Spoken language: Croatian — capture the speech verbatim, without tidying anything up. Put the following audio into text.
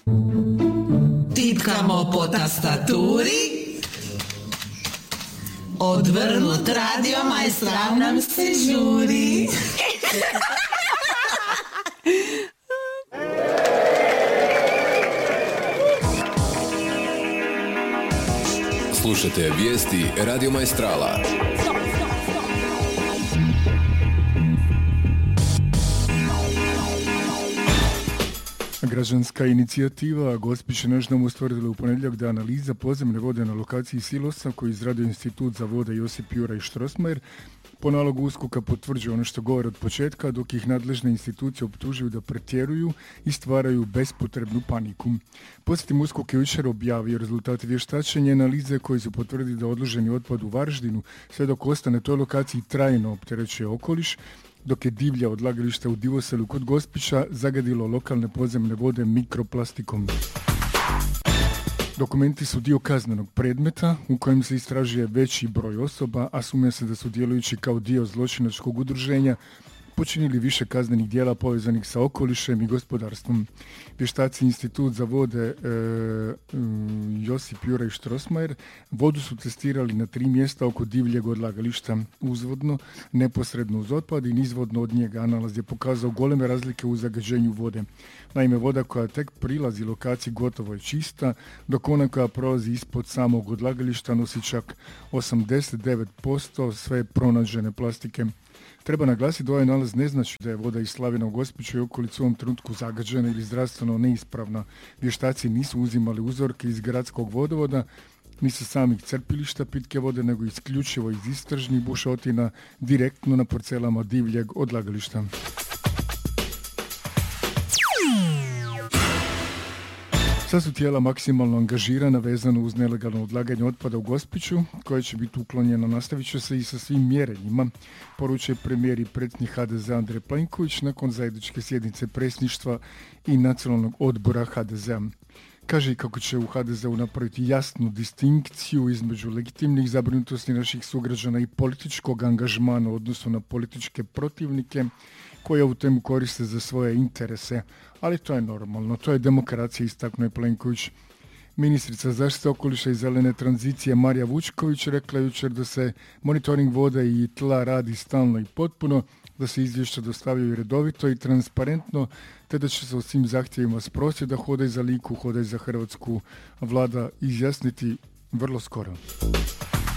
Tipkamo po tastaturi, odvrnut radio majstra nam se žuri. Slušajte vijesti Radio Majstrala. Građanska inicijativa Gospić je nešto ustvrdila u ponedjeljak da analiza podzemne vode na lokaciji silosa koji izradio Institut za vode Josip Juraj Strossmayer po nalogu USKOK-a potvrđuje ono što govore od početka, dok ih nadležne institucije optužuju da pretjeruju i stvaraju bespotrebnu paniku. Podsjetim, USKOK je jučer objavio rezultate vještačenja analize koji su potvrdili da odloženi otpad u Varaždinu sve dok ostane toj lokaciji trajno opterećuje okoliš, dok je divlje odlagalište u Divoselu kod Gospića zagadilo lokalne podzemne vode mikroplastikom. Dokumenti su dio kaznenog predmeta u kojem se istražuje veći broj osoba, a sumnja se da su djelujući kao dio zločinačkog udruženja počinili više kaznenih djela povezanih sa okolišem i gospodarstvom. Vještaci Institut za vode e, Josip Juraj Strossmayer vodu su testirali na tri mjesta oko divljeg odlagališta, uzvodno, neposredno uz otpad i nizvodno od njega. Analaz je pokazao goleme razlike u zagađenju vode. Naime, voda koja tek prilazi lokaciji gotovo je čista, dok ona koja prolazi ispod samog odlagališta nosi čak osamdeset devet posto sve pronađene plastike. Treba naglasiti da ovaj nalaz ne znači da je voda iz Slavina u Gospiću i okolici u ovom trenutku zagađena ili zdravstveno neispravna. Vještaci nisu uzimali uzorke iz gradskog vodovoda, ni sa samih crpilišta pitke vode, nego isključivo iz istražnih bušotina direktno na parcelama divljeg odlagališta. Sad su tijela maksimalno angažirana vezano uz nelegalno odlaganje otpada u Gospiću, koje će biti uklonjeno. Nastavit će se i sa svim mjerenjima, poručuje premijer i predsjednik H D Z Andrej Plenković nakon zajedničke sjednice predsjedništva i nacionalnog odbora H D Z-a. Kaže kako će u H D Z-u napraviti jasnu distinkciju između legitimnih zabrinutosti naših sugrađana i političkog angažmana u odnosu na političke protivnike koje ovu temu koriste za svoje interese. Ali to je normalno, to je demokracija, istaknuo je Plenković. Ministrica zaštite okoliša i zelene tranzicije Marija Vučković rekla jučer da se monitoring vode i tla radi stalno i potpuno, da se izvješća dostavljaju redovito i transparentno, te da će se o svim zahtjevima s prosvjeda Hodaj za Liku, Hodaj za Hrvatsku vlada izjasniti vrlo skoro.